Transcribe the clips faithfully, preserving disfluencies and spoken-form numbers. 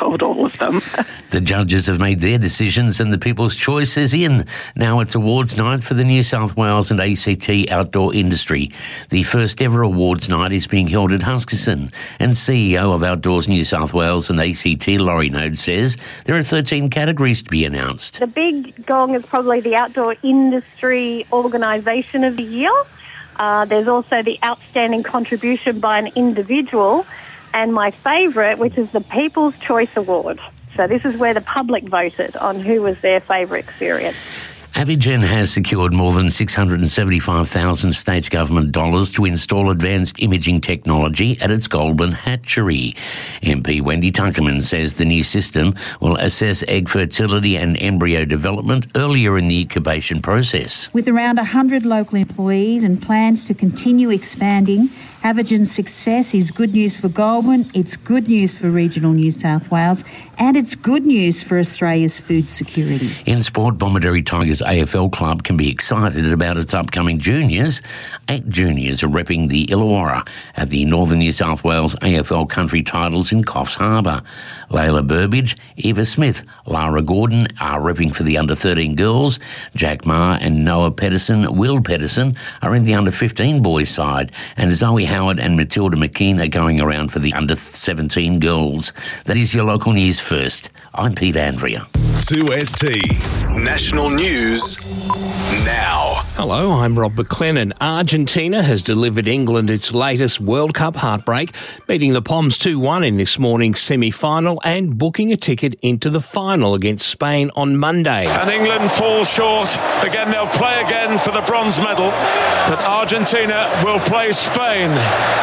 involved, all of them. The judges have made their decisions and the People's Choice is in. Now it's awards night for the New South Wales and A C T outdoor industry. The first ever awards night is being held at Huskisson, and C E O of Outdoors New South Wales and A C T, Laurie Node, says there are thirteen categories to be announced. The big gong is probably the Outdoor Industry Organisation of the Year. Uh, there's also the Outstanding Contribution by an Individual, and my favourite, which is the People's Choice Award. So this is where the public voted on who was their favourite experience. Avigen has secured more than six hundred seventy-five thousand state government dollars to install advanced imaging technology at its Goulburn hatchery. M P Wendy Tuckerman says the new system will assess egg fertility and embryo development earlier in the incubation process. With around one hundred local employees and plans to continue expanding, Avigen's success is good news for Goulburn, it's good news for regional New South Wales, and it's good news for Australia's food security. In sport, Bomaderry Tigers A F L club can be excited about its upcoming juniors. Eight juniors are repping the Illawarra at the Northern New South Wales A F L country titles in Coffs Harbour. Layla Burbidge, Eva Smith, Lara Gordon are repping for the under thirteen girls. Jack Maher and Noah Pedersen, Will Pedersen are in the under fifteen boys side, and Zoe Howard and Matilda McKean are going around for the under seventeen girls. That is your local news first. I'm Pete Andrea. two S T National News now. Hello, I'm Rob McLennan. Argentina has delivered England its latest World Cup heartbreak, beating the Poms two one in this morning's semi-final and booking a ticket into the final against Spain on Monday. And England fall short. Again, they'll play again for the bronze medal. But Argentina will play Spain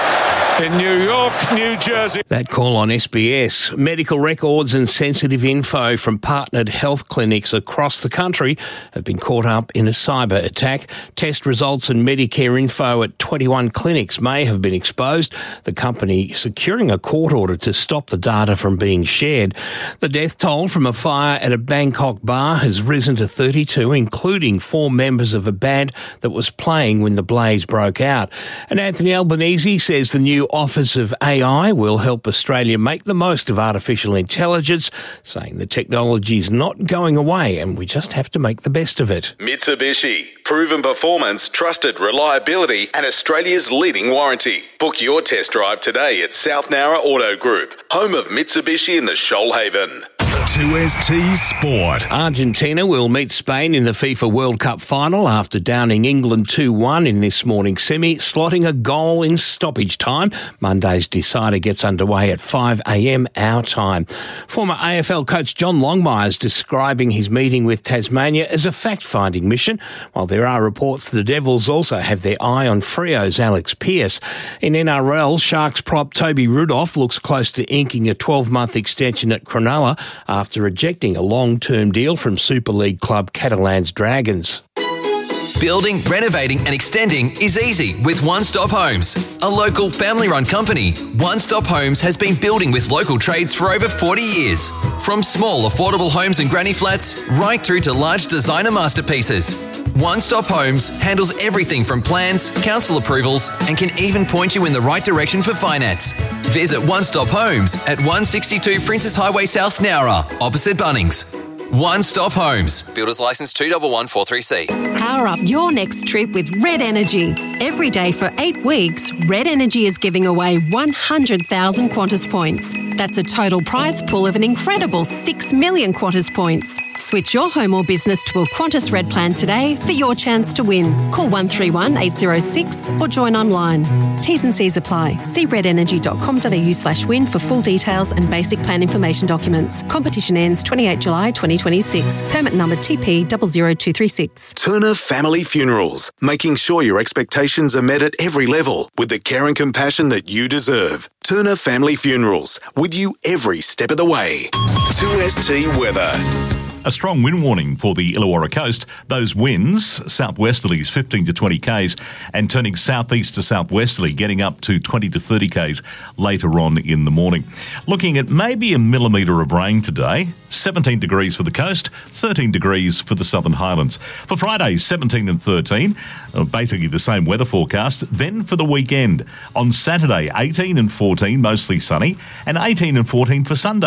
in New York, New Jersey. That call on S B S. Medical records and sensitive info from partnered health clinics across the country have been caught up in a cyber attack. Test results and Medicare info at twenty-one clinics may have been exposed, the company securing a court order to stop the data from being shared. The death toll from a fire at a Bangkok bar has risen to thirty-two, including four members of a band that was playing when the blaze broke out. And Anthony Albanese says the new Office of A I will help Australia make the most of artificial intelligence, saying the technology is not going away and we just have to make the best of it. Mitsubishi. Proven performance, trusted reliability and Australia's leading warranty. Book your test drive today at South Nowra Auto Group, home of Mitsubishi in the Shoalhaven. two S T Sport. Argentina will meet Spain in the FIFA World Cup final after downing England two one in this morning's semi, slotting a goal in stoppage time. Monday's decider gets underway at five a.m. our time. Former A F L coach John Longmire is describing his meeting with Tasmania as a fact-finding mission, while there are reports the Devils also have their eye on Freo's Alex Pearce. In N R L, Sharks prop Toby Rudolph looks close to inking a twelve-month extension at Cronulla after rejecting a long-term deal from Super League club Catalans Dragons. Building, renovating and extending is easy with One Stop Homes. A local family-run company, One Stop Homes has been building with local trades for over forty years. From small, affordable homes and granny flats, right through to large designer masterpieces. One Stop Homes handles everything from plans, council approvals, and can even point you in the right direction for finance. Visit One Stop Homes at one sixty-two Princess Highway South Nowra, opposite Bunnings. One Stop Homes. Builders Licence two one one four three C. Power up your next trip with Red Energy. Every day for eight weeks, Red Energy is giving away one hundred thousand Qantas points. That's a total prize pool of an incredible six million Qantas points. Switch your home or business to a Qantas Red plan today for your chance to win. Call one three one eight zero six or join online. T's and C's apply. See redenergy.com.au slash win for full details and basic plan information documents. Competition ends twenty-eighth of July twenty twenty-six. Permit number T P zero zero two three six. Turner Family Funerals, making sure your expectations are met at every level with the care and compassion that you deserve. Turner Family Funerals, with you every step of the way. two S T weather. A strong wind warning for the Illawarra coast. Those winds, southwesterlies fifteen to twenty k's and turning southeast to southwesterly, getting up to twenty to thirty k's later on in the morning. Looking at maybe a millimetre of rain today. seventeen degrees for the coast, thirteen degrees for the Southern Highlands. For Friday, seventeen and thirteen, basically the same weather forecast. Then for the weekend, on Saturday, eighteen and fourteen, mostly sunny, and eighteen and fourteen for Sunday.